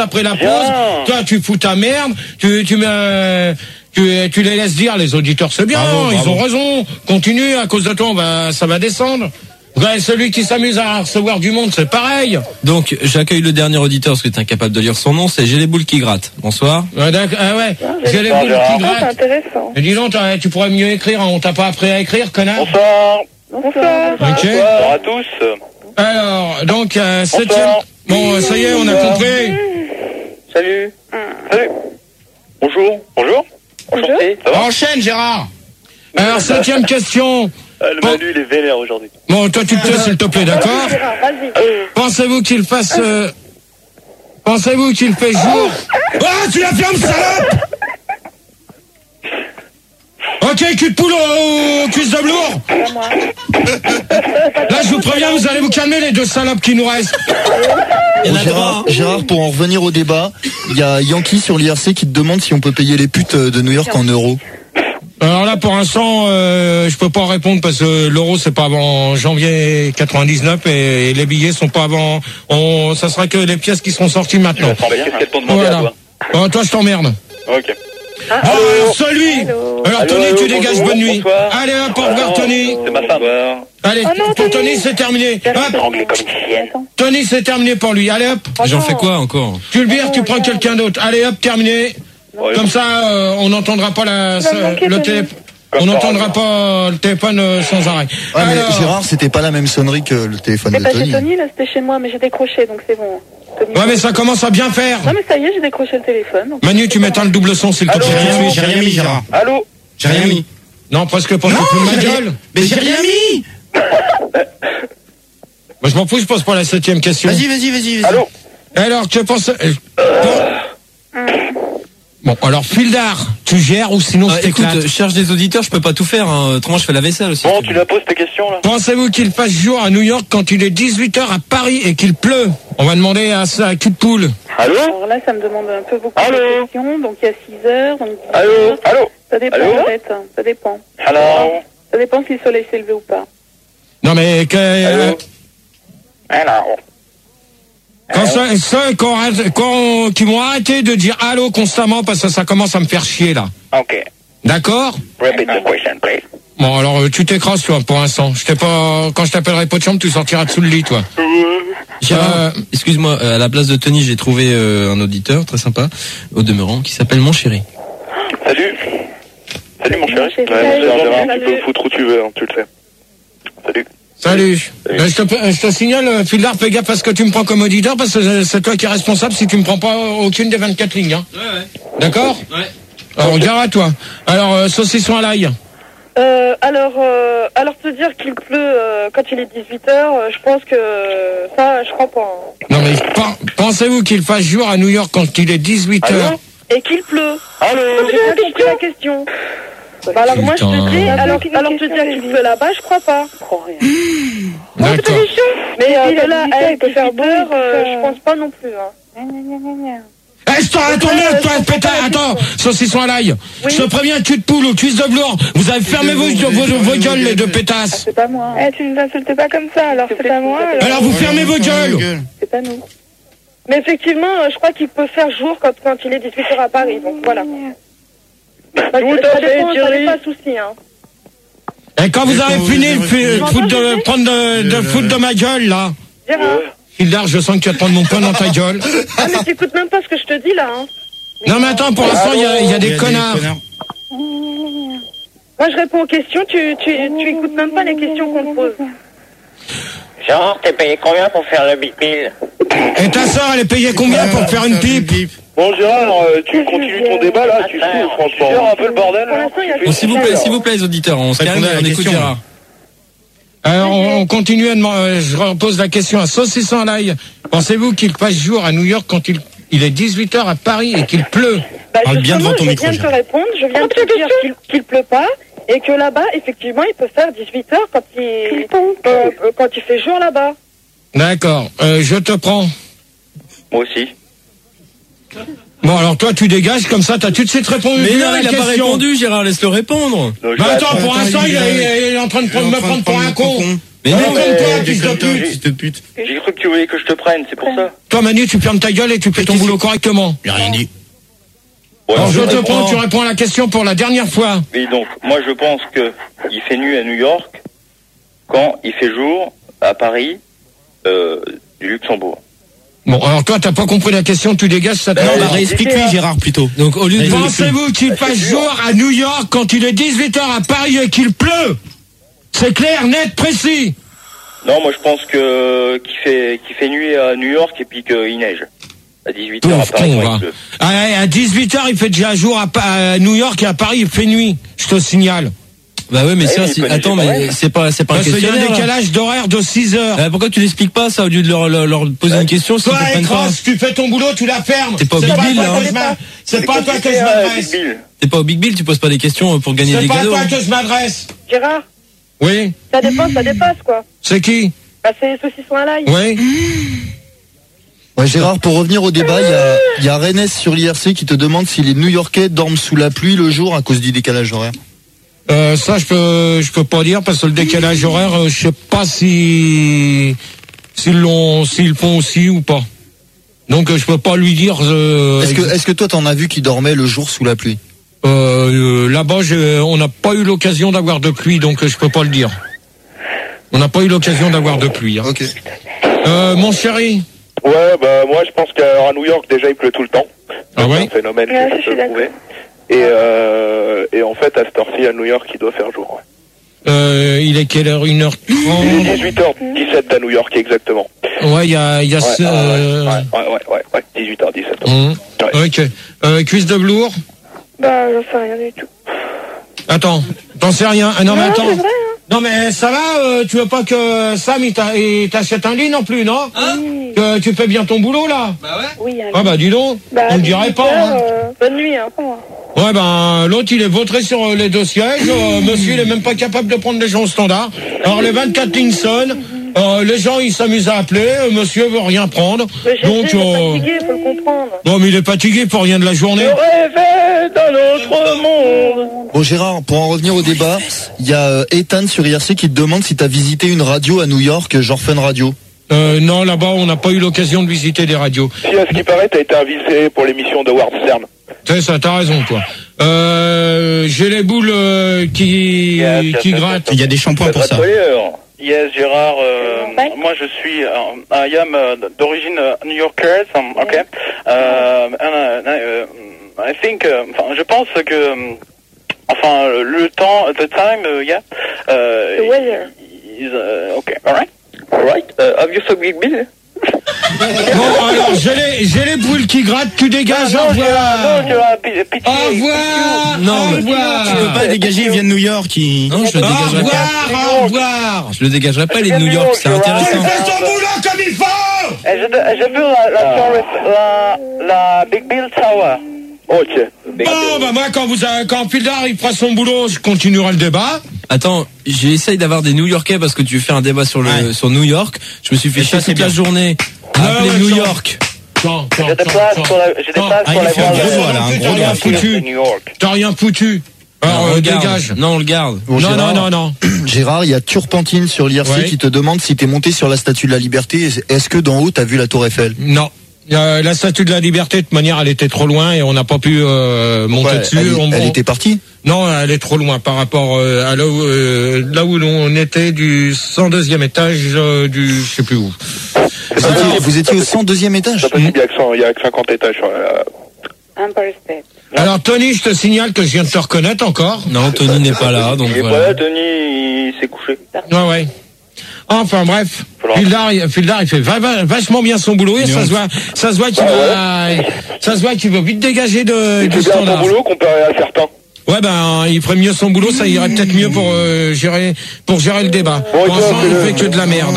après la pause. Toi, tu fous ta merde. Tu les laisses dire, les auditeurs, c'est bien. Ils ont raison. Continue. À cause de toi, ça va descendre. Ouais, celui qui s'amuse à recevoir du monde, c'est pareil. Donc, j'accueille le dernier auditeur parce que t'es incapable de lire son nom, c'est J'ai les boules qui grattent. Bonsoir. Ouais, J'ai les boules qui grattent. C'est intéressant. Mais dis donc, tu pourrais mieux écrire, on t'a pas appris à écrire, connard. Bonsoir. Bonsoir. Ok. Bonsoir à tous. Alors, donc, septième. Bon, ça y est, on a compris. Salut. Salut. Bonjour. Bonjour. Enchanté. Ça va? Enchaîne, Gérard. Alors, septième question. Le Manu, il est vénère aujourd'hui. Bon, toi, tu te tais, s'il te plaît, d'accord? Vas-y. Pensez-vous qu'il fait jour? Ah, tu la fermes, salope! Ok, cul de poule au cuisse de velours. Là, je vous préviens, vous allez vous calmer, les deux salopes qui nous restent. Gérard, pour en revenir au débat, il y a Yankee sur l'IRC qui te demande si on peut payer les putes de New York en euros. Alors là, pour l'instant, je peux pas répondre parce que l'euro, c'est pas avant janvier 99 et les billets sont pas avant. Ça sera que les pièces qui seront sorties maintenant. Qu'est-ce qu'elles t'ont demandé à toi? Bon, toi, je t'emmerde. Ok. Alors, celui. Alors, Tony, tu dégages, bonne nuit. Bonsoir. Allez, hop, au revoir, Tony. C'est ma femme. Allez, pour Tony, c'est terminé. Hop, Tony, c'est terminé pour lui. Allez, hop. J'en fais quoi encore? Tu le vires, tu prends quelqu'un d'autre. Allez, hop, terminé. Comme ça, on n'entendra pas le téléphone. On n'entendra pas le téléphone sans arrêt. Ah, mais Gérard, c'était pas la même sonnerie que le téléphone de C'est pas Tony. chez Tony, là, c'était chez moi, mais j'ai décroché, donc c'est bon. Ouais, mais ça commence à bien faire. Non, mais ça y est, j'ai décroché le téléphone. Donc... Manu, tu m'éteins le double son, s'il te plaît. J'ai rien mis, Gérard. Allô? J'ai rien mis. Non, presque pas. Non, ma gueule. Mais j'ai rien mis. Moi, je m'en fous, je pose pas la septième question. Vas-y. Allô? Alors, tu penses... Bon, alors, Fildar, tu gères ou sinon c'est Écoute, je cherche des auditeurs, je peux pas tout faire, hein. Autrement je fais la vaisselle aussi. Bon, tu la poses tes questions, là? Pensez-vous qu'il fasse jour à New York quand il est 18h à Paris et qu'il pleut? On va demander à ça, à cul de poule. Allô? Alors là, ça me demande un peu beaucoup Allô? de questions. Donc il y a 6 heures. Donc 10 Allô? heures. Allô? Ça dépend, Allô? en fait. Ça dépend. Alors? Ça dépend si le soleil s'est levé ou pas. Non, mais Allô? Alors? qui vont arrêter de dire allô constamment parce que ça commence à me faire chier, là. Ok. D'accord? Repeat the question, please. Bon, alors, tu t'écrases, toi, pour l'instant. Quand je t'appellerai pot de chambre, tu sortiras dessous le lit, toi. Gérard, excuse-moi, à la place de Tony, j'ai trouvé un auditeur très sympa, au demeurant, qui s'appelle Mon Chéri. Salut. Salut, mon chéri. Salut. Gérard, tu peux me foutre où tu veux, hein, tu le sais. Salut. Salut. Je te signale, Fildar, fais gaffe à ce que tu me prends comme auditeur, parce que c'est toi qui es responsable si tu me prends pas aucune des 24 lignes, hein. Ouais. D'accord? Ouais. Alors, gare à toi. Alors, saucisson à l'ail. Alors te dire qu'il pleut quand il est 18h, je pense que ça, je crois pas. Hein. Non, mais pensez-vous qu'il fasse jour à New York quand il est 18h? Allô? Et qu'il pleut. Allô? J'ai pas compris la question. Bah alors moi je te dis, alors te dire qu'il pleut là-bas, je crois pas. D'accord. Mais de là à elle peut faire beau, je pense pas non plus. Hein. Eh, toi, pétard, attends, saucisson à l'ail. Oui. Je te préviens, cul de poule ou cuisse de velours. Vous avez fermé vos gueules, les deux pétasses. C'est pas moi. Hein. Tu ne t'insultes pas comme ça, alors c'est pas moi. Alors vous fermez vos gueules. C'est pas nous. Mais effectivement, je crois qu'il peut faire jour quand il est 18h à Paris, donc voilà. Ça dépend, pas souci, hein. Et quand vous avez fini de prendre de foutre de ma gueule, là. Gérard. Fildar, je sens que tu vas te prendre mon poing dans ta gueule. Ah, mais t'écoutes même pas ce que je te dis, là, hein. Non, mais attends, pour l'instant, il y a des connards. Moi, je réponds aux questions, tu écoutes même pas les questions qu'on te pose. Genre, t'es payé combien pour faire le bipil? Et ta soeur, elle est payée combien pour faire une pipe? Bon, Gérard, tu continues ton débat, là, tu fous, franchement. Tu un peu le bordel, là. Bon, s'il vous plaît, les auditeurs, on se calme et on écoute Gérard. Alors, on continue à demander, je repose la question à saucisson à l'ail. Pensez-vous qu'il fasse jour à New York quand il est 18h à Paris et qu'il pleut? Parle bien devant ton micro. Je viens de te répondre, je viens de te dire qu'il pleut pas et que là-bas, effectivement, il peut faire 18h quand il fait jour là-bas. D'accord, je te prends. Moi aussi. Bon, alors toi, tu dégages, comme ça, t'as tout de suite répondu. Mais non, il a pas répondu, Gérard, laisse-le répondre. Bah attends, pour l'instant, il est en train de me prendre pour un con. Mais non, non, mais toi, fils de pute. J'ai cru que tu voulais que je te prenne, c'est pour ça. Toi, Manu, tu fermes ta gueule et tu fais ton boulot correctement. J'ai rien dit. Ouais, Alors, je te prends, tu réponds à la question pour la dernière fois. Oui, donc, moi je pense que il fait nuit à New York quand il fait jour à Paris du Luxembourg. Bon, alors toi, t'as pas compris la question, tu dégages, ça te Non, demande. bah, réexplique-lui, Gérard, plutôt. Donc, au lieu de... Pensez-vous qu'il fasse jour à New York quand il est 18h à Paris et qu'il pleut? C'est clair, net, précis. Non, moi je pense que qu'il fait nuit à New York et puis qu'il neige. À 18h à Pauvre Paris con, quand va. il pleut. À 18h, il fait déjà jour à New York et à Paris, il fait nuit. Je te signale. Bah ouais, mais Ouais, ça, mais il peut attends, neiger quand mais même. c'est pas un Parce qu'il y a questionnaire. un là. décalage d'horaire de 6 heures. Pourquoi tu l'expliques pas ça au lieu de leur poser une question s'ils Toi, comprennent pas? Cross, tu fais ton boulot, tu la fermes. T'es pas au Big Bill, là, hein. C'est pas à toi que je Big m'adresse. Bill. T'es pas au Big Bill, tu poses pas des questions pour gagner C'est des pas à cadeaux. toi que je m'adresse. Gérard, Oui. ça dépasse, quoi. C'est qui? Bah, c'est saucisson à l'ail. Oui. Ouais, Gérard, pour revenir au débat, il y a Rennes sur l'IRC qui te demande si les New-Yorkais dorment sous la pluie le jour à cause du décalage horaire. Ça, je peux pas dire parce que le décalage horaire, je sais pas s'ils font aussi ou pas. Donc, je peux pas lui dire. Est-ce que toi t'en as vu qui dormait le jour sous la pluie? Là-bas, on n'a pas eu l'occasion d'avoir de pluie, donc je peux pas le dire. On n'a pas eu l'occasion d'avoir de pluie. Hein. Ok. Mon chéri. Ouais, bah moi je pense qu'à New York déjà il pleut tout le temps. Ah ouais. C'est un phénomène Ouais, que je je suis peux prouver. Et en fait à cette heure-ci à New York il doit faire jour. Ouais. Il est quelle heure? 1h30. 18h17 à New York exactement. Ouais, il y a Ouais, ce. ouais, 18h17. Ouais. Ok. Cuisse de velours. Bah, j'en sais rien du tout. Attends, t'en sais rien. Ah non, mais Non, attends. c'est vrai, hein. Non, mais ça va, tu veux pas que Sam il t'achète un lit non plus, non? Oui. Que tu fais bien ton boulot, là? Oui, Ah bah dis donc, bah, on le dirait pas. Hein. Bonne nuit, hein, pour moi. Ouais, ben l'autre il est vautré sur les deux sièges, monsieur il est même pas capable de prendre les gens au standard. Alors les 24 lignes sonnent, les gens ils s'amusent à appeler, monsieur veut rien prendre. Mais j'ai Donc, fatigué, faut le comprendre. non mais il est fatigué pour rien de la journée. Rêver d'un autre monde. Bon Gérard, pour en revenir au débat, il y a Ethan sur IRC qui te demande si t'as visité une radio à New York, genre Fun Radio. Non, là-bas on n'a pas eu l'occasion de visiter des radios. Si à ce qui paraît t'as été invité pour l'émission de Howard Stern. C'est ça, t'as raison toi. J'ai les boules qui grattent. Il y a des shampoings pour ça. Yes, Gérard, moi je suis, I am d'origine new-yorkaise, ok. I think, je pense que, le temps, the time, yeah. The weather. Is, okay, alright. Have you saw Big Bill? Bon alors j'ai les boules qui grattent, tu dégages, au revoir. Au revoir. Non, au mais revoir. Tu peux pas le dégager, il vient de New York. Non, je le Au dégagerai pas. revoir, au revoir. Je le dégagerai pas, les de New York, c'est Tu intéressant. fais ton boulot comme il faut. J'ai vu la Big Bill Tower. Ok. Bon, bah moi, quand Pildar il fera son boulot, je continuerai le débat. Attends, j'essaye d'avoir des New Yorkais parce que tu fais un débat sur sur New York. Je me suis fait Et ça, chier c'est toute la bien. journée à appeler New York. J'ai des places pour il fait un gros doigt, là, un gros T'as rien doigt. foutu. New York. T'as rien foutu. Alors, on le garde. dégage. Non, on le garde. Bon, Non, Gérard, non, non, non. Gérard, il y a Turpentine sur l'IRC Ouais. qui te demande si t'es monté sur la Statue de la Liberté. Est-ce que d'en haut t'as vu la Tour Eiffel? Non. La statue de la liberté, de toute manière, elle était trop loin et on n'a pas pu monter Ouais, dessus. elle était partie. Non, elle est trop loin par rapport à là où l'on était du 102e étage du je sais plus où. Vous étiez au 102e étage. C'est possible, il y a que 50 étages sur la... Empire State. Alors Tony, je te signale que je viens de te reconnaître encore. Non, Tony n'est pas là, donc Il est pas voilà. là, Tony, il s'est couché. Ouais, ouais. Enfin bref, Pildar il fait vachement bien son boulot et ça se voit qu'il va vite dégager Il du fait bien son standard. boulot comparé à certains. Ouais ben il ferait mieux son boulot, ça irait peut-être mieux pour gérer le débat. Bon, Pour l'instant, il fait que de la merde.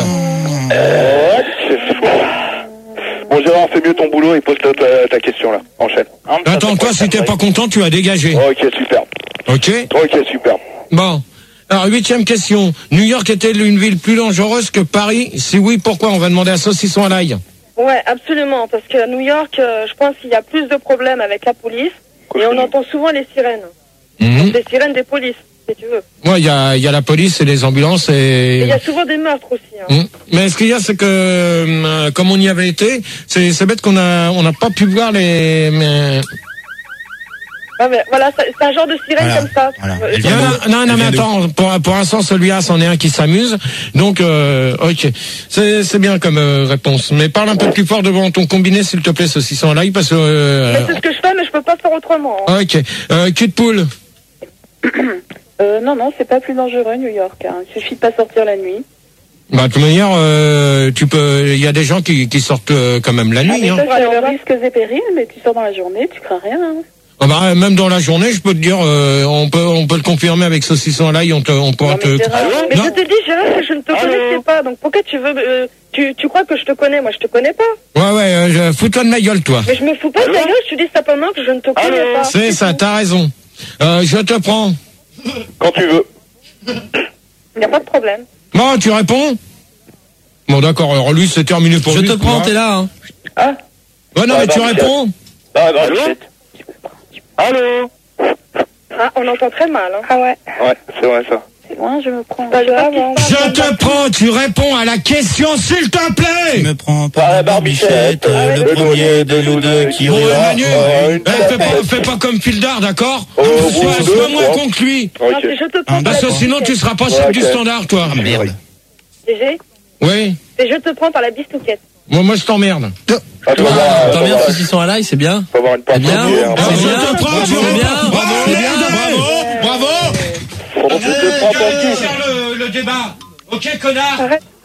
Bon Gérard, fais mieux ton boulot et pose ta question là. Enchaîne. Attends, toi si t'es pas content, tu vas dégager. Ok, super. Ok. Ok, super. Bon. Alors, 8e question. New York est-elle une ville plus dangereuse que Paris? Si oui, pourquoi? On va demander à Saucisson à l'ail. Ouais, absolument, parce qu'à New York, je pense qu'il y a plus de problèmes avec la police, et on entend souvent les sirènes. Mhm. Les sirènes des polices. si tu veux. Ouais, il y a la police et les ambulances Et il y a souvent des meurtres aussi. Hein. Mais ce qu'il y a, c'est que comme on y avait été, c'est bête qu'on n'a pas pu voir les. Ah, mais voilà, c'est un genre de sirène comme ça. Voilà. Non, mais attends, pour l'instant, celui-là, c'en est un qui s'amuse. Donc, ok. C'est bien comme réponse. Mais parle un peu plus fort devant ton combiné, s'il te plaît, saucisson à l'ail, parce que... Mais c'est ce que je fais, mais je peux pas faire autrement. Hein. Ok. Cul de poule. Non, c'est pas plus dangereux, New York. Hein. Il suffit de pas sortir la nuit. Bah, de toute manière, il y a des gens qui sortent quand même la nuit, hein. Ça, c'est en risques et périls, mais tu sors dans la journée, tu crains rien, hein. Ah bah, même dans la journée, je peux te dire, on peut le confirmer avec saucisson à l'ail, on pourra te... Mais je te dis, Gérard, que je ne te connaissais pas, donc pourquoi tu veux... tu crois que je te connais? Moi, je te connais pas. Ouais, fous-toi de ma gueule, toi. Mais je me fous pas de ta gueule, je te dis simplement que je ne te connais pas. C'est ça, t'as raison. Je te prends. Quand tu veux. Il n'y a pas de problème. Bon, tu réponds? Bon, d'accord, alors lui, c'est terminé pour lui. Je te prends, t'es là, hein. Ah. Ouais, non, mais tu réponds? Allô? Ah, on entend très mal, hein. Ah ouais. Ouais, c'est vrai ça. C'est loin, je me prends. Je te prends, tu réponds à la question, s'il te plaît. Je me prends par la barbichette, le premier de nous deux qui Bon, rira. Manu, fais pas comme Fildar, d'accord? Sois moins con que lui. Non, c'est je te prends. Parce que sinon, tu seras pas chef du standard, toi. Merde. DG, Oui. c'est je te prends par la bistouquette. Moi, je t'emmerde. T'emmerdes saucisson à l'ail, c'est bien. Faut avoir une C'est bien. Je te prends, tu C'est bien. réponds. Bravo. Je te prends pour qui? Le débat. Ok, connard.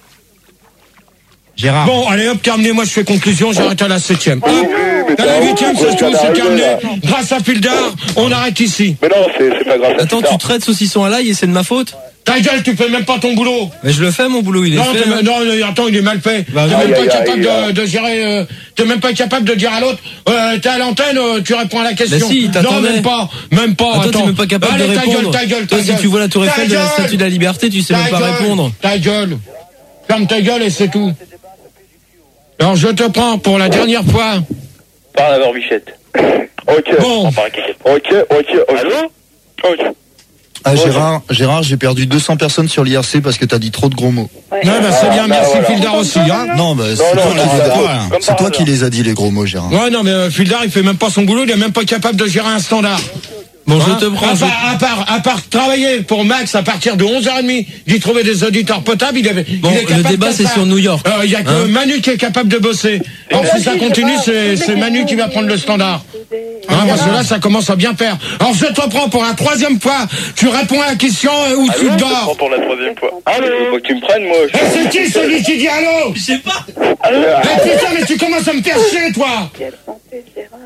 Gérard. Bon, allez hop, terminé, je fais conclusion, j'arrête à la 7e. À la 8e, c'est tout, c'est terminé. Grâce à Fildar, on arrête ici. Mais non, c'est pas grave. Attends, tu traites saucisson à l'ail et c'est de ma faute? Ta gueule, tu fais même pas ton boulot. Mais je le fais, mon boulot, il est fait. Attends, il est mal fait. T'es même pas capable de gérer, t'es même pas capable de dire à l'autre, t'es à l'antenne, tu réponds à la question. Mais si, t'attendais. Non, même pas. Attends, t'es même pas capable de répondre. Ta gueule. Toi, si tu vois la tour Eiffel de la Statue de la Liberté, tu sais même pas répondre. Ta gueule. Ferme ta gueule et c'est tout. Alors, je te prends pour la dernière fois. Par la barbichette. Ok. Bon. Ok. Allô? Ok. Ah, Gérard, j'ai perdu 200 personnes sur l'IRC parce que t'as dit trop de gros mots. Ouais. Non, bah, c'est bien, merci Fildar aussi, hein. Non, bah, c'est toi qui les as dit, les gros mots, Gérard. Ouais, non, mais Fildar, il fait même pas son boulot, il est même pas capable de gérer un standard. Bon, je te prends. À part travailler pour Max à partir de 11h30, d'y trouver des auditeurs potables, il est capable. Le débat, c'est sur New York. Il y a que Manu qui est capable de bosser. Alors, si ça continue, c'est Manu qui va prendre le standard. Parce que là, ça commence à bien faire. Alors, je te reprends pour la 3e fois. Tu réponds à la question ou tu dors. Pour la 3e fois. Allô? Faut que tu me prennes, moi. C'est qui celui qui dit allô? Je sais pas. Putain, mais tu commences à me faire chier, toi. Quelle santé, Gérard.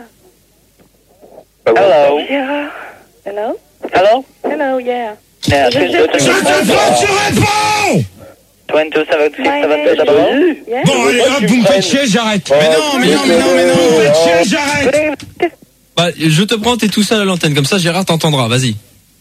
Hello. Gérard. Hello? Hello, Yeah. yeah. Je te prends, tu réponds. 2276 d'abord. Yeah. Bon, allez, hop, vous me faites chier, j'arrête. Mais non. Vous me faites chier, j'arrête. Bah, je te prends, t'es tout seul à l'antenne. Comme ça, Gérard t'entendra. Vas-y.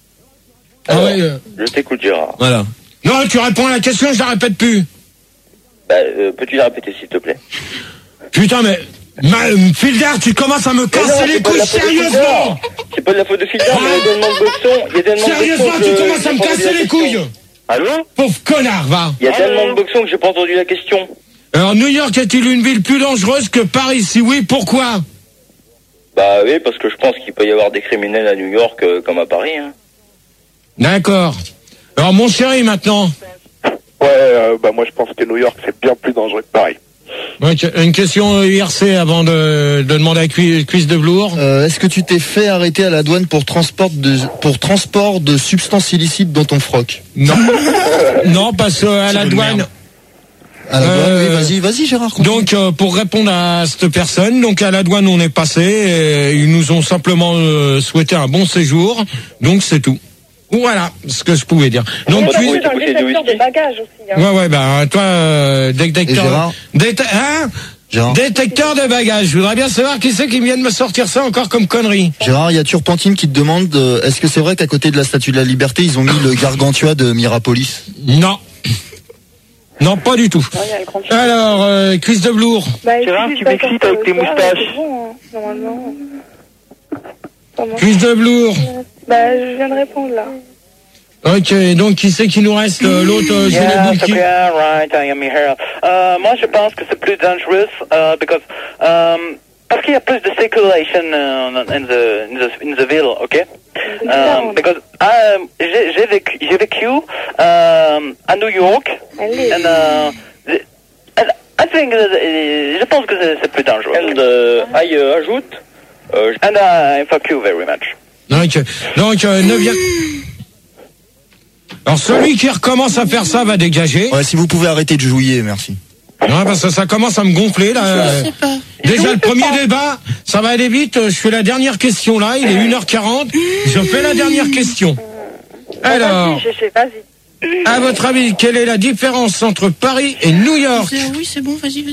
Ah ouais. Je t'écoute, Gérard. Voilà. Non, tu réponds à la question, je la répète plus. Bah, peux-tu la répéter, s'il te plaît? Putain, mais Fildar, tu commences à me casser les couilles sérieusement. C'est pas de la faute de Fildar, mais il y a tellement de boxons. Sérieusement, tu commences à me casser les couilles. Allô? Pauvre connard, va. Il y a tellement de boxons que j'ai pas entendu la question. Alors, New York est-il une ville plus dangereuse que Paris? Si oui, pourquoi? Bah oui, parce que je pense qu'il peut y avoir des criminels à New York comme à Paris. Hein. D'accord. Alors, mon chéri, maintenant. Ouais, bah moi je pense que New York c'est bien plus dangereux que Paris. Ouais, une question IRC avant de demander à Cuisse de Blour. Est-ce que tu t'es fait arrêter à la douane pour transport de substances illicites dans ton froc? Non. Non, parce qu'à la douane... À la douane, oui, vas-y Gérard. Continue. Donc pour répondre à cette personne, donc à la douane on est passé, et ils nous ont simplement souhaité un bon séjour, donc c'est tout. Voilà ce que je pouvais dire. Donc tu es dans le détecteur de bagages aussi. Hein. Ouais, bah toi détecteur. Détecteur de bagages. Je voudrais bien savoir qui c'est qui vient de me sortir ça encore comme connerie. Gérard, il y a Turpentine qui te demande est-ce que c'est vrai qu'à côté de la Statue de la Liberté, ils ont mis le Gargantua de Mirapolis? Non. Non, pas du tout. Alors, Cuisse de Blour. Gérard, tu m'excites avec tes moustaches. Cuisse de Blour. Bah, je viens de répondre là. Ok, donc qui c'est qui nous reste? L'autre, j'ai les boules qui... right, I am here. Moi, je pense que c'est plus dangereux, parce qu'il y a plus de circulation in the ville, okay? Because j'ai vécu à New York, and I think je pense que c'est plus dangereux. And I ajoute, and I fuck you very much. Donc 9e. Alors celui qui recommence à faire ça va dégager. Ouais, si vous pouvez arrêter de jouer, merci. Non, parce que ça commence à me gonfler là. Je sais pas. Déjà le premier débat, ça va aller vite. Je fais la dernière question là, il est 1h40. Je fais la dernière question. Alors, vas-y. à votre avis, quelle est la différence entre Paris et New York? Oui, c'est bon, vas-y.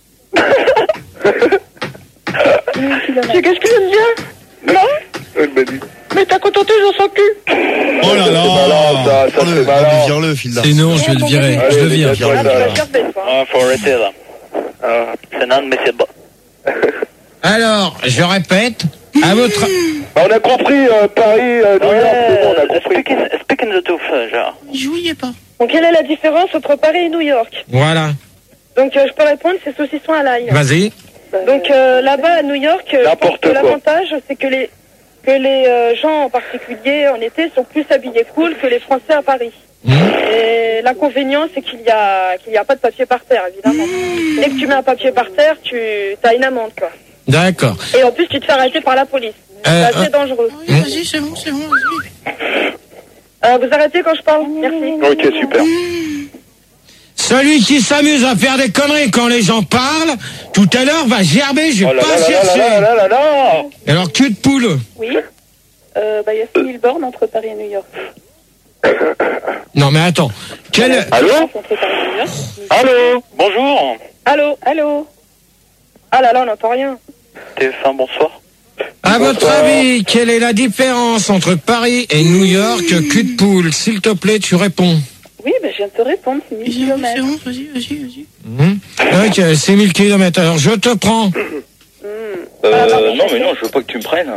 C'est qu'est-ce que je veux dire? Non? Mais t'as contenté dans son cul. Oh là là, ça c'est malin. Vire-le, Fildar. C'est non, je vais le virer. Allez, Je le vire. Faut arrêter là. C'est inadmissible. Alors, je répète, à votre... On a compris, Paris, New York, c'est bon, on a compris. Speaking the truth, genre. Jouiez pas. Donc quelle est la différence entre Paris et New York? Voilà, Donc je peux répondre, c'est saucisson à l'ail. vas-y. Donc là-bas à New York, je pense N'importe que quoi. l'avantage c'est que les gens en particulier en été sont plus habillés cool que les Français à Paris. Et l'inconvénient c'est qu'il y a pas de papier par terre évidemment. Dès que tu mets un papier par terre, tu as une amende quoi. D'accord. Et en plus tu te fais arrêter par la police. C'est assez dangereux. Oui, vas-y, c'est bon, vas-y. Vous arrêtez quand je parle. Merci. Ok, super. Celui qui s'amuse à faire des conneries quand les gens parlent, tout à l'heure va gerber, je vais pas chercher. Alors cul de poule. Oui. Il y a 6000 bornes entre Paris et New York. Non mais attends. Allô? Allô? Bonjour. Allô? Ah là là, on n'entend rien. TF1, bonsoir. À votre avis, quelle est la différence entre Paris et New York? Cul de poule, s'il te plaît, tu réponds. Oui, je viens de te répondre, c'est 1000 km. C'est bon, vas-y. Ok, c'est 1000 km, alors je te prends. non mais non, je veux pas que tu me prennes.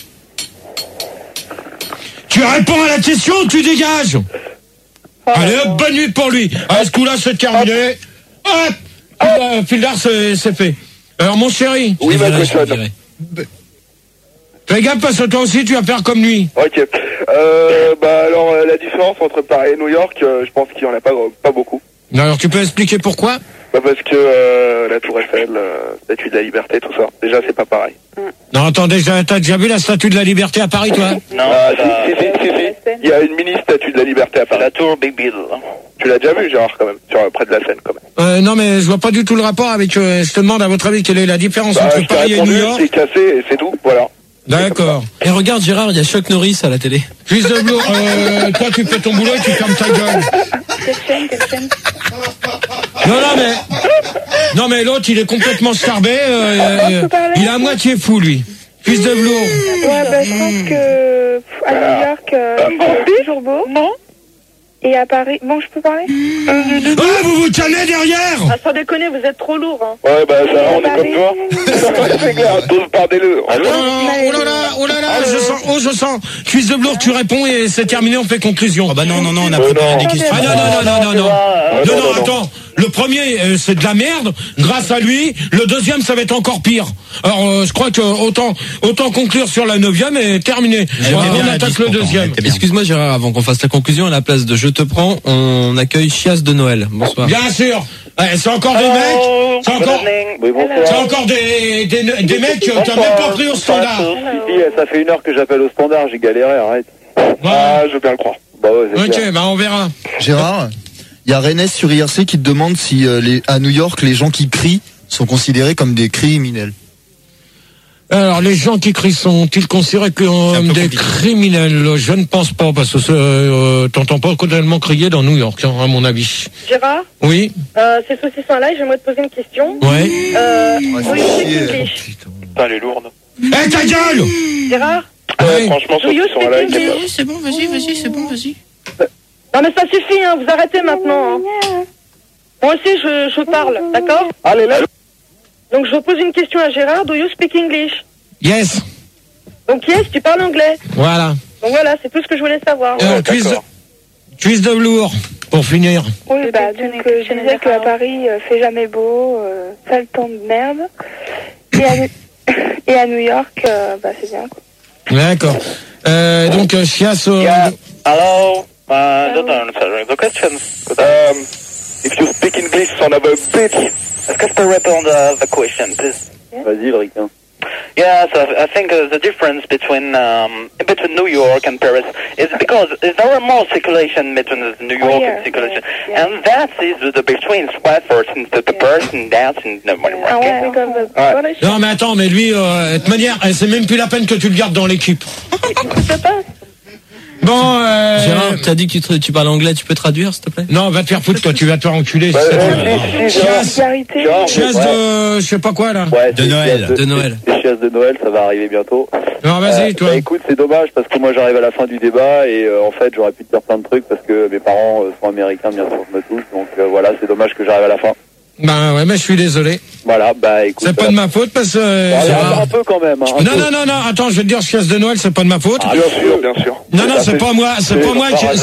Tu réponds à la question ou tu dégages? Allez hop, bonne nuit pour lui. À ce coup-là, c'est terminé. Hop, Fildar, c'est fait. Alors mon chéri. Oui, ma cochonne. Fais gaffe parce que toi aussi tu vas faire comme lui. Ok. Alors la différence entre Paris et New York, je pense qu'il y en a pas beaucoup. Alors tu peux expliquer pourquoi? Parce que la Tour Eiffel, Statue de la Liberté, tout ça. Déjà, c'est pas pareil. Non, attends, t'as déjà vu la Statue de la Liberté à Paris, toi? Non, si. Il y a une mini Statue de la Liberté à Paris. la tour Big Bill. Tu l'as déjà vu, Gérard, quand même, près de la Seine, quand même. Non, mais je vois pas du tout le rapport avec... je te demande, à votre avis, quelle est la différence entre Paris et New York? C'est cassé et c'est tout, voilà. D'accord. Et regarde Gérard, il y a Chuck Norris à la télé. Fils de Blou, toi tu fais ton boulot et tu fermes ta gueule. Quelle chaîne Non mais l'autre il est complètement starbé, il est à moitié fou lui. Fils de Blou. Ouais, je pense que à New York, c'est toujours beau. Non. Et à Paris, bon, je peux parler? Vous vous tenez derrière? Ah, sans déconner, vous êtes trop lourd, hein. Ouais, ça, on est comme toi. C'est clair, tous pardez-le. Oh là là, je sens. Fils de Blou, tu réponds et c'est terminé, on fait conclusion. Ah bah non, on a préparé des questions. Ah non, attends. Le premier, c'est de la merde. Grâce à lui, le deuxième, ça va être encore pire. Alors, je crois que autant conclure sur la 9e et terminer. On attaque le deuxième. Excuse-moi Gérard, avant qu'on fasse la conclusion, à la place de Je te prends, on accueille Chiasse de Noël. Bonsoir. Bien sûr. C'est encore des mecs. C'est encore des mecs qui t'as même pas pris au standard. Ça fait 1 heure que j'appelle au standard, j'ai galéré, arrête. Je veux bien le croire. Bah ouais, ok, on verra. Gérard, il y a Rennes sur IRC qui te demande si à New York, les gens qui crient sont considérés comme des criminels. Alors, les gens qui crient sont-ils considérés comme des criminels? Je ne pense pas, parce que t'entends pas tellement crier dans New York, hein, à mon avis. Gérard? Oui. C'est saucisson à l'ail, j'aimerais te poser une question. Ouais. Putain, elle est lourde. Eh, ta gueule! Gérard? Franchement, saucisson à l'ail, C'est bon, vas-y. Non mais ça suffit, hein, vous arrêtez maintenant. Hein. Moi aussi je parle, d'accord? Allez, là. Donc je pose une question à Gérard, do you speak English? Yes. Donc yes, tu parles anglais. Voilà. Donc voilà, c'est tout ce que je voulais savoir. Cuisse de velours, pour finir. Oui, bah, donc, je disais qu'à Paris, fait jamais beau, sale temps de merde. Et à New York, bah, c'est bien, quoi. D'accord. Donc, chiasse... Yeah. Hello. Don't answer the questions. If you speak English, son of a bitch. Est-ce que je peux répondre à the question, please? Vas-y, le ricain. Yes, I think the difference between New York and Paris is because there are more circulation between New York and circulation, and that is the between Stratford and the person that's in the morning. Non, mais attends, mais lui, de toute manière, c'est même plus la peine que tu le gardes dans l'équipe. Bon, Gérard, t'as dit que tu parles anglais, tu peux traduire, s'il te plaît? Non, va te faire foutre, toi, tu vas te faire enculer. Chiasse de, je sais pas quoi, là. Ouais, de Noël. De Noël. Les chiasses de Noël, ça va arriver bientôt. Non, vas-y, toi. Bah, écoute, c'est dommage parce que moi j'arrive à la fin du débat et en fait j'aurais pu te dire plein de trucs parce que mes parents sont américains, bien sûr, je me touche. Donc voilà, c'est dommage que j'arrive à la fin. Bah ouais, mais je suis désolé. Voilà, bah écoute. C'est pas de ma faute parce que... un peu quand même. Hein, non, attends, je vais te dire, chiasse de Noël, c'est pas de ma faute. Ah, bien sûr, bien sûr. Non, c'est pas moi, c'est pas moi qui...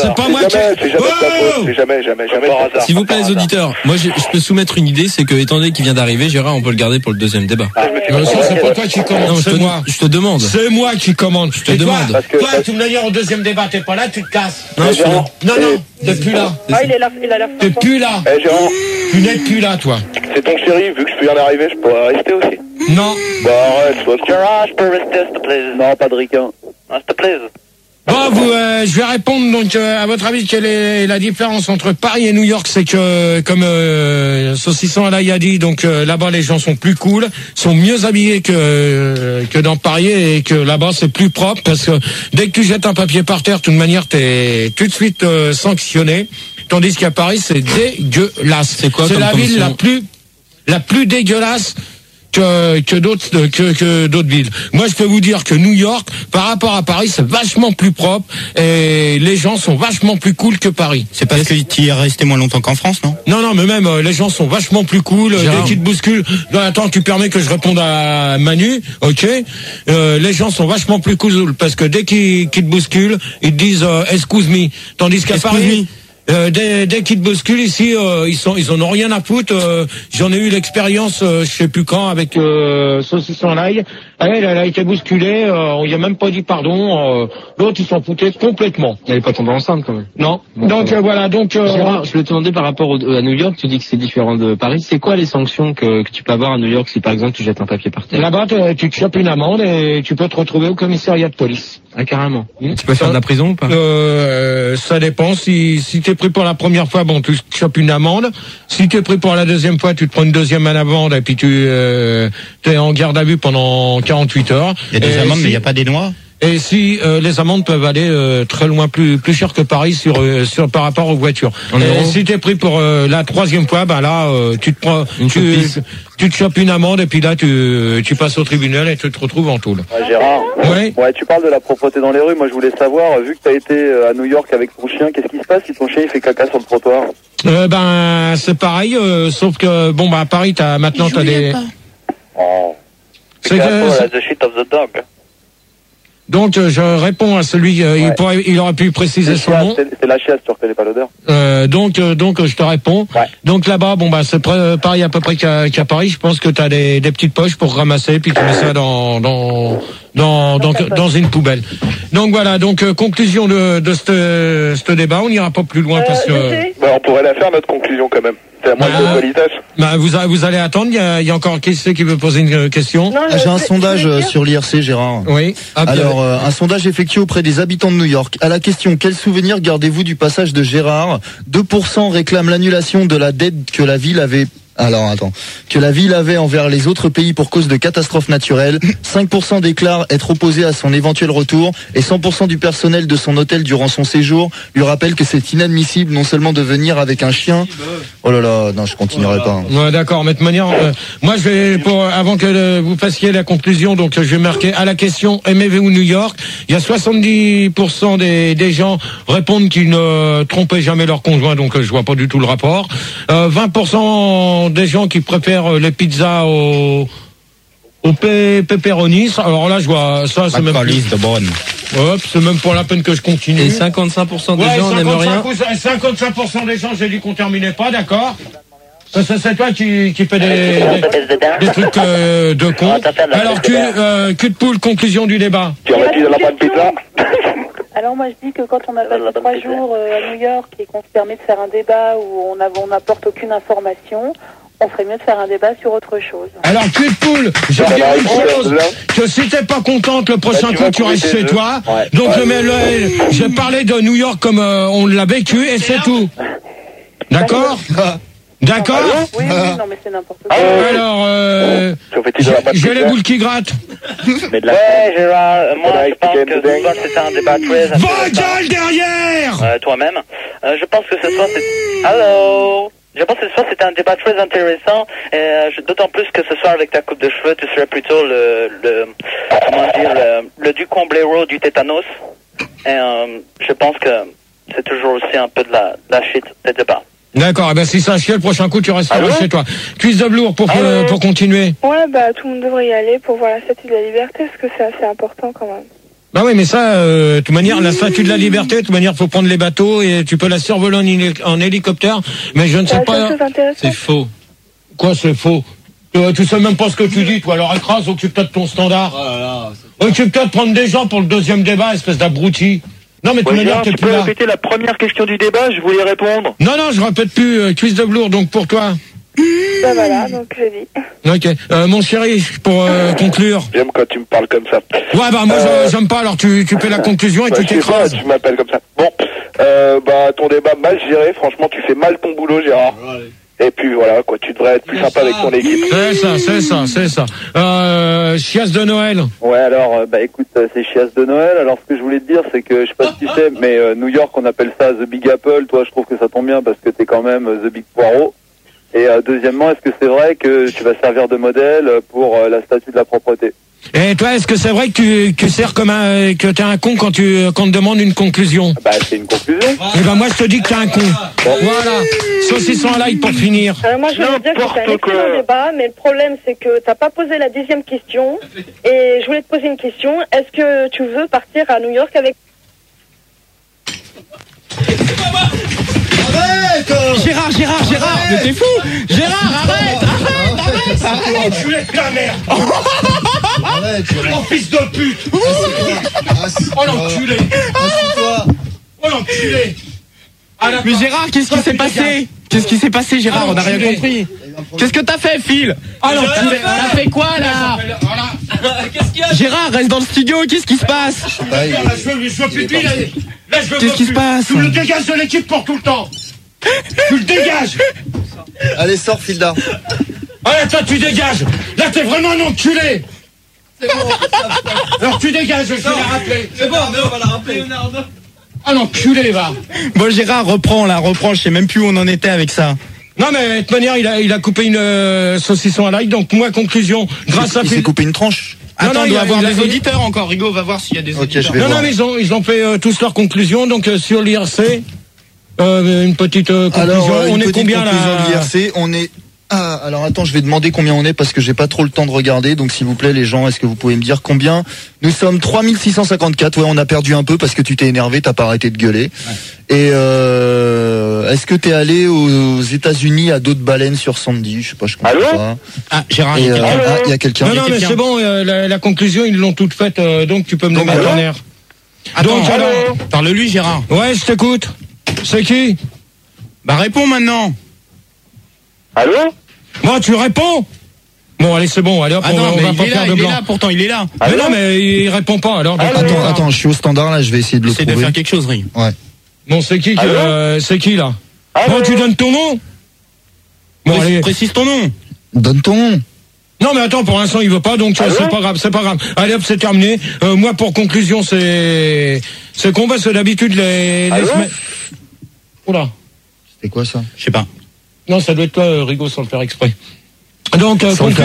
C'est jamais. S'il vous plaît, les auditeurs, moi je peux soumettre une idée, c'est que étant donné qu'il vient d'arriver, Gérard, on peut le garder pour le deuxième débat. Ça, c'est pas toi qui commande, c'est moi. Je te demande. C'est moi qui commande. Je te demande. Toi, de toute manière, au deuxième débat, t'es pas là, tu te casses. Non, je suis là. Non, t'es plus là. Ah, il est là, T'es plus là. Gérard, Tu n'es plus là, toi. c'est ton chéri, vu que je viens d'arriver, je pourrais rester aussi. Non. Bah arrête, sois con. Gérard, je peux rester, s'il te plaît? Non, pas de ricain. S'il te plaît. Bon, je vais répondre donc à votre avis quelle est la différence entre Paris et New York, c'est que comme Saucisson là a dit, donc là-bas les gens sont plus cool, sont mieux habillés que dans Paris et que là-bas c'est plus propre parce que dès que tu jettes un papier par terre, de toute manière t'es tout de suite sanctionné, tandis qu'à Paris c'est dégueulasse. C'est quoi C'est comme la ville la plus dégueulasse que d'autres villes. Moi, je peux vous dire que New York, par rapport à Paris, c'est vachement plus propre et les gens sont vachement plus cool que Paris. C'est parce que tu y es resté moins longtemps qu'en France, non? Non, mais même les gens sont vachement plus cool. Dès qu'ils te bousculent, non, attends, tu permets que je réponde à Manu, ok? Les gens sont vachement plus cool parce que dès qu'ils te bousculent, ils te disent excuse me, tandis qu'à Paris. Dès qu'ils te bousculent ici, ils en ont rien à foutre. J'en ai eu l'expérience, je sais plus quand, avec Saucisson l'ail. Elle a été bousculée, on lui a même pas dit pardon. L'autre, ils s'en foutaient complètement. Elle est pas tombée enceinte quand même. Non. Donc voilà. Gérard, je voulais te demander par rapport à New York, tu dis que c'est différent de Paris. C'est quoi les sanctions que tu peux avoir à New York si par exemple tu jettes un papier par terre? Là-bas, tu te chopes une amende et tu peux te retrouver au commissariat de police. Ah, carrément. Tu peux faire de la prison ou pas? Ça dépend. Si t'es pris pour la première fois, bon, tu te chopes une amende. Si t'es pris pour la deuxième fois, tu te prends une deuxième amende et puis tu t'es en garde à vue pendant 48 heures. Il y a des amendes, mais il n'y a pas des noix? Et si les amendes peuvent aller très loin, plus cher que Paris sur par rapport aux voitures. Et si t'es pris pour la troisième fois, ben là tu te prends tu te chopes une amende et puis là tu passes au tribunal et tu te retrouves en tôle. Gérard, oui. Ouais, tu parles de la propreté dans les rues. Moi, je voulais savoir, vu que t'as été à New York avec ton chien, qu'est-ce qui se passe si ton chien il fait caca sur le trottoir? Ben c'est pareil, sauf que bon à Paris maintenant t'as des. Oh. C'est que the shit of the dog. Donc je réponds à celui il aurait pu préciser son nom. C'est la chiasse, tu reconnais pas l'odeur. Donc je te réponds. Ouais. Donc là-bas c'est pareil à peu près qu'à Paris. Je pense que tu as des petites poches pour ramasser puis tu mets ça dans une poubelle. Donc voilà, conclusion de ce débat, on n'ira pas plus loin parce que on pourrait la faire notre conclusion quand même. C'est à moi de politesse. Vous allez attendre, il y a encore qui veut poser une question. J'ai un sondage sur l'IRC, Gérard. Oui. Alors, un sondage effectué auprès des habitants de New York. À la question, quel souvenir gardez-vous du passage de Gérard? 2% réclament l'annulation de la dette que la ville avait envers les autres pays pour cause de catastrophes naturelles. 5% déclarent être opposés à son éventuel retour et 100% du personnel de son hôtel durant son séjour lui rappelle que c'est inadmissible non seulement de venir avec un chien. Oh là là, non, je continuerai pas. Ouais, d'accord, mais de toute manière, moi je vais avant que vous fassiez la conclusion, donc je vais marquer à la question aimez-vous New York? Il y a 70% des gens répondent qu'ils ne trompaient jamais leur conjoint, donc je vois pas du tout le rapport. 20% des gens qui préfèrent les pizzas au pepperonis. Alors là, je vois ça, c'est même plus. De bonne. Hop, c'est même pas la peine que je continue. Et 55% des gens n'aiment rien. 55% des gens, j'ai dit qu'on terminait pas, d'accord. Ça, c'est toi qui fais des trucs de con. Alors, cul de poule, conclusion du débat. Tu aurais dit de la bonne pizza. Alors moi je dis que quand on a passé 3 jours à New York et qu'on se permet de faire un débat où on n'apporte aucune information, on ferait mieux de faire un débat sur autre chose. Alors cul de poule, je dis une chose, que si t'es pas contente le prochain coup tu restes chez toi. Donc je parlais de New York comme on l'a vécu et c'est tout. D'accord? D'accord? Oui, non mais c'est n'importe quoi. Alors, j'ai les boules qui grattent. Ouais, Gérard, moi je pense que ce soir c'était un débat très intéressant. Va gueule derrière! Toi-même. Je pense que ce soir c'est... Allô? Je pense que ce soir c'était un débat très intéressant, et d'autant plus que ce soir avec ta coupe de cheveux, tu serais plutôt le Ducomblero du tétanos. Et je pense que c'est toujours aussi un peu de la shit, des débats. D'accord, et ben si c'est un chien, le prochain coup tu resteras chez toi. Cuisse de velours pour continuer. Ouais, bah tout le monde devrait y aller pour voir la statue de la liberté, parce que c'est assez important quand même. Bah oui, mais ça, de toute manière, la statue de la liberté, de toute manière, faut prendre les bateaux et tu peux la survoler en hélicoptère, mais je ne sais pas. C'est faux. Quoi, c'est faux? Tu sais même pas ce que tu dis, toi. Alors écrase, occupe-toi de ton standard. Occupe-toi de prendre des gens pour le deuxième débat, espèce d'abruti. Non, mais de toute manière, t'es tu plus peux là. répéter la première question du débat, je voulais répondre. Non, je répète plus. Cuisse de velours, donc pour toi. Bah voilà, donc j'ai dit. Ok. Mon chéri, pour conclure. J'aime quand tu me parles comme ça. Ouais, bah moi j'aime pas, alors tu fais la conclusion et tu t'écrases. Tu m'appelles comme ça. Bon, bah ton débat mal géré, franchement tu fais mal ton boulot Gérard. Et puis voilà, quoi, tu devrais être plus sympa avec ton équipe. C'est ça. Chiasse de Noël. Ouais, alors, bah écoute, c'est chiasse de Noël. Alors, ce que je voulais te dire, c'est que, je sais pas si tu sais, mais New York, on appelle ça The Big Apple. Toi, je trouve que ça tombe bien parce que t'es quand même The Big Poireau. Et deuxièmement, est-ce que c'est vrai que tu vas servir de modèle pour la statue de la propreté? Et toi, est-ce que c'est vrai que tu sers comme que t'es un con quand on te demande une conclusion? Bah, c'est une conclusion. Et ben moi, je te dis que t'es un con. Bon. Voilà. Saucisson à l'ail pour finir. Moi, je veux dire que c'est un excellent débat, mais le problème, c'est que t'as pas posé la deuxième question. Et je voulais te poser une question. Est-ce que tu veux partir à New York avec... Gérard, mais t'es fou! Gérard, arrête! Enculé de la merde! Oh, fils de pute! Oh, l'enculé! Oh, l'enculé! Mais Gérard, qu'est-ce qui s'est passé? Qu'est-ce qui s'est passé, Gérard? On n'a rien compris. Qu'est-ce que t'as fait, Phil? l'enculé! T'as fait quoi, là? Qu'est-ce qu'il y a? Gérard, reste dans le studio, qu'est-ce qui se passe? Je veux plus de lui, là, je veux Qu'est-ce qui se passe? Tu le dégages de l'équipe pour tout le temps! Tu le dégages! Allez, sors, Filda. Allez, toi, tu dégages! Là, t'es vraiment un enculé! C'est bon. Alors, tu dégages, je vais la rappeler. C'est bon, mais on va la rappeler. Ah, l'enculé, va! Bon, Gérard, reprends, je sais même plus où on en était avec ça. Non, mais de toute manière, il a coupé une saucisson à l'ail, donc moi, conclusion, grâce à Il s'est coupé une tranche. Attends, on doit avoir des auditeurs encore. Rigo, va voir s'il y a des auditeurs. Je vais voir. Mais ils ont fait tous leurs conclusions, donc sur l'IRC, une petite conclusion. Alors, on est combien là? De l'IRC, on est... Ah, alors attends, je vais demander combien on est parce que j'ai pas trop le temps de regarder. Donc s'il vous plaît les gens, est-ce que vous pouvez me dire combien? Nous sommes 3654. Ouais, on a perdu un peu parce que tu t'es énervé, t'as pas arrêté de gueuler. Ouais. Et est-ce que t'es allé aux États-Unis à dos de baleine sur Sandy? Je sais pas, je comprends pas. Ah, Gérard, il y a quelqu'un. Non, mais c'est bon, la conclusion, ils l'ont toute faite, donc tu peux me le mettre en air. Attends, parle-lui, Gérard. Ouais, je t'écoute. C'est qui? Bah, réponds maintenant. Allô? Moi, tu réponds? Bon, allez, c'est bon, allez hop, on va pas faire de blanc. Pourtant, il est là. Mais non, mais il répond pas, alors. Attends, je suis au standard, là, je vais essayer de le trouver. Essaye de faire quelque chose, Ring. Ouais. Bon, c'est qui, là? Bon, tu donnes ton nom? Bon, allez. Précise ton nom. Donne ton nom. Non, mais attends, pour l'instant, il veut pas, donc c'est pas grave. Allez hop, c'est terminé. Moi, pour conclusion, c'est qu'on va, c'est d'habitude les semaines. Oula. C'était quoi, ça? Je sais pas. Non, ça doit être toi, Rigo, sans le faire exprès. Donc,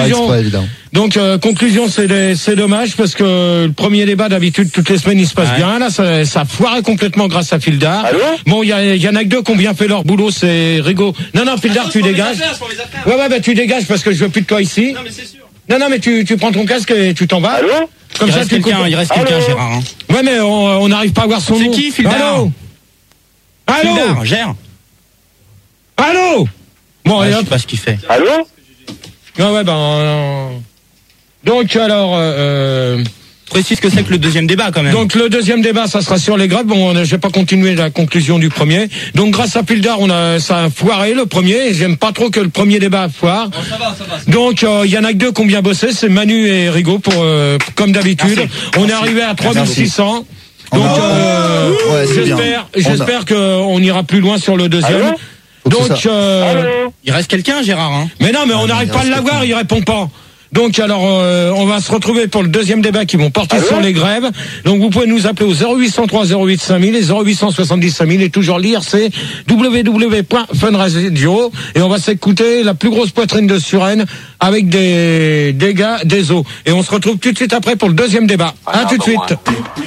conclusion, c'est dommage parce que le premier débat, d'habitude, toutes les semaines, il se passe bien. Là, ça foirait complètement grâce à Fildar. Bon, il y en a que deux qui ont bien fait leur boulot, c'est Rigo. Non, Fildar, tu dégages. Ouais, bah, tu dégages parce que je veux plus de toi ici. Non, mais c'est sûr. Non, mais tu prends ton casque et tu t'en vas. Comme ça, il reste quelqu'un, Gérard. Hein. Ouais, mais on n'arrive pas à voir son nom. C'est qui, Fildar? Allô? Fildar, gère. Allô? Bon, je sais pas ce qu'il fait. Allô? Ouais, donc, alors, précise que c'est que le deuxième débat, quand même. Donc, le deuxième débat, ça sera sur les grèves. Bon, je vais pas continuer la conclusion du premier. Donc, grâce à Fildar, ça a foiré, le premier. Et j'aime pas trop que le premier débat foire. Bon, ça va. Donc, il y en a que deux qui ont bien bossé. C'est Manu et Rigaud comme d'habitude. On est arrivé à 3600. Donc, j'espère qu'on ira plus loin sur le deuxième. Donc, il reste quelqu'un, Gérard, hein. Mais non, mais on n'arrive pas à l'avoir, il répond pas. Donc alors on va se retrouver pour le deuxième débat qui vont porter sur les grèves. Donc vous pouvez nous appeler au 0803 08 5000 et 0870 5000 et toujours lire c'est www.funradio et on va s'écouter la plus grosse poitrine de Suresnes avec des gars des os. Et on se retrouve tout de suite après pour le deuxième débat. À tout de suite.